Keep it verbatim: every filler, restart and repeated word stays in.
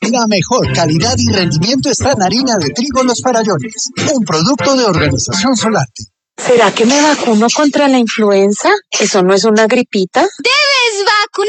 La mejor calidad y rendimiento está en harina de trigo Los Farallones, un producto de Organización Solarte. ¿Será que me vacuno contra la influenza? ¿Eso no es una gripita? ¡Debes vacunarte!